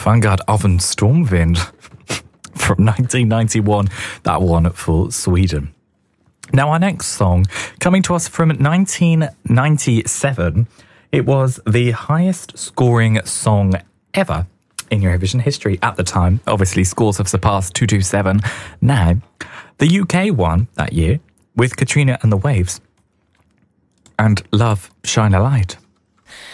Vanguard Oven Stormwind from 1991. That one for Sweden. Now, our next song, coming to us from 1997, it was the highest scoring song ever in Eurovision history at the time. Obviously, scores have surpassed 227 now. The UK won that year with Katrina and the Waves and Love Shine a Light.